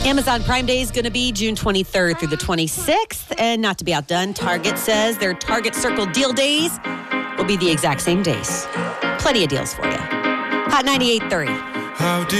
Amazon Prime Day is going to be June 23rd through the 26th. And not to be outdone, Target says their Target Circle deal days will be the exact same days. Plenty of deals for you. Hot 98.3.